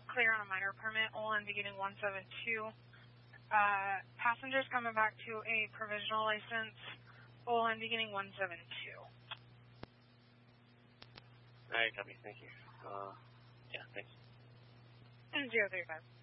clear on a minor permit, OLN beginning 172. Passengers coming back to a provisional license, OLN beginning 172. Alright, copy. Thank you. Yeah, thanks. 035.